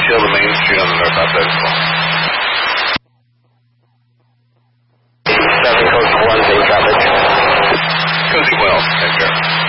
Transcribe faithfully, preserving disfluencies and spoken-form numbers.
Shield to Main Street on the north outside as well. seven Coast one, same traffic. Cozy well, take care.